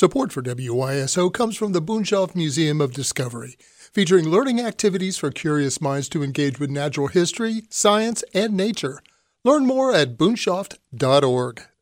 Support for WYSO comes from the Boonshoft Museum of Discovery, featuring learning activities for curious minds to engage with natural history, science, and nature. Learn more at boonshoft.org.